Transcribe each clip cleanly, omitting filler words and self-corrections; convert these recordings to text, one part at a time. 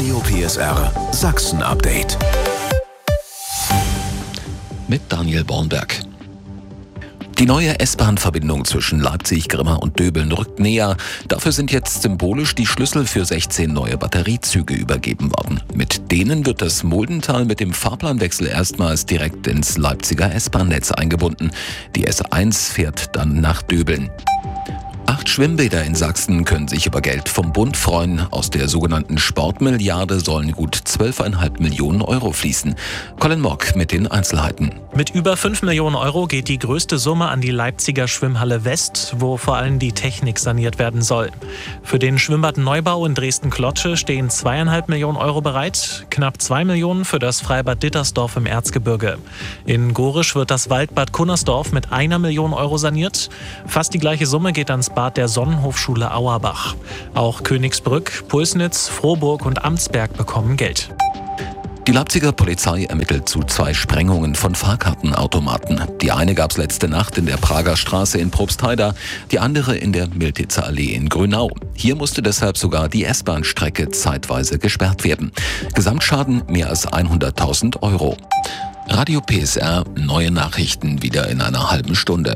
Radio PSR Sachsen-Update. Mit Daniel Bornberg. Die neue S-Bahn-Verbindung zwischen Leipzig, Grimma und Döbeln rückt näher. Dafür sind jetzt symbolisch die Schlüssel für 16 neue Batteriezüge übergeben worden. Mit denen wird das Muldental mit dem Fahrplanwechsel erstmals direkt ins Leipziger S-Bahn-Netz eingebunden. Die S1 fährt dann nach Döbeln. 8 Schwimmbäder in Sachsen können sich über Geld vom Bund freuen. Aus der sogenannten Sportmilliarde sollen gut 12,5 Millionen Euro fließen. Colin Mock mit den Einzelheiten. Mit über 5 Millionen Euro geht die größte Summe an die Leipziger Schwimmhalle West, wo vor allem die Technik saniert werden soll. Für den Schwimmbadneubau in Dresden-Klotsche stehen 2,5 Millionen Euro bereit, knapp 2 Millionen für das Freibad Dittersdorf im Erzgebirge. In Gorisch wird das Waldbad Kunnersdorf mit 1 Million Euro saniert. Fast die gleiche Summe geht ans Bad der Sonnenhofschule Auerbach. Auch Königsbrück, Pulsnitz, Frohburg und Amtsberg bekommen Geld. Die Leipziger Polizei ermittelt zu 2 Sprengungen von Fahrkartenautomaten. Die eine gab es letzte Nacht in der Prager Straße in Probstheida, die andere in der Miltitzer Allee in Grünau. Hier musste deshalb sogar die S-Bahn-Strecke zeitweise gesperrt werden. Gesamtschaden mehr als 100.000 Euro. Radio PSR, neue Nachrichten wieder in einer halben Stunde.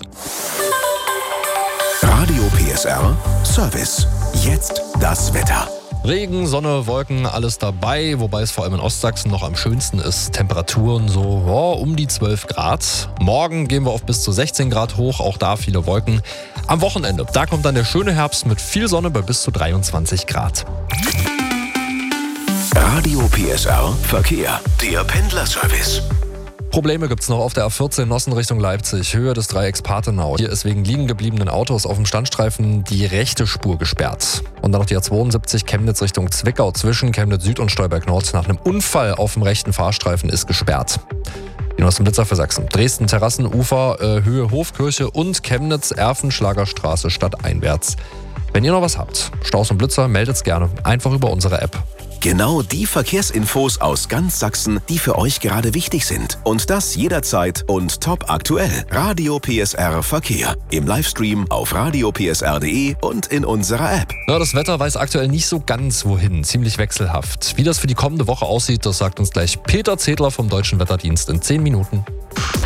Radio PSR Service. Jetzt das Wetter. Regen, Sonne, Wolken, alles dabei, wobei es vor allem in Ostsachsen noch am schönsten ist. Temperaturen so um die 12 Grad. Morgen gehen wir auf bis zu 16 Grad hoch, auch da viele Wolken. Am Wochenende, da kommt dann der schöne Herbst mit viel Sonne bei bis zu 23 Grad. Radio PSR Verkehr, der Pendlerservice. Probleme gibt's noch auf der A14 Nossen Richtung Leipzig, Höhe des Dreiecks Pathenau. Hier ist wegen liegen gebliebenen Autos auf dem Standstreifen die rechte Spur gesperrt. Und dann noch die A72 Chemnitz Richtung Zwickau zwischen Chemnitz Süd und Stolberg Nord nach einem Unfall auf dem rechten Fahrstreifen ist gesperrt. Die neuesten Blitzer für Sachsen. Dresden Terrassenufer, Höhe Hofkirche und Chemnitz Erfenschlagerstraße stadteinwärts. Wenn ihr noch was habt, Staus und Blitzer, meldet's gerne. Einfach über unsere App. Genau die Verkehrsinfos aus ganz Sachsen, die für euch gerade wichtig sind. Und das jederzeit und top aktuell. Radio PSR Verkehr. Im Livestream auf radiopsr.de und in unserer App. Ja, das Wetter weiß aktuell nicht so ganz wohin. Ziemlich wechselhaft. Wie das für die kommende Woche aussieht, das sagt uns gleich Peter Zedler vom Deutschen Wetterdienst in 10 Minuten.